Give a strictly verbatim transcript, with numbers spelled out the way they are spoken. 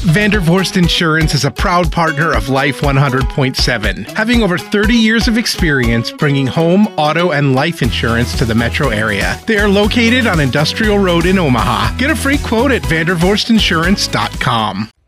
Vandervorst Insurance is a proud partner of Life one hundred point seven, having over thirty years of experience bringing home, auto, and life insurance to the metro area. They are located on Industrial Road in Omaha. Get a free quote at vandervorst insurance dot com.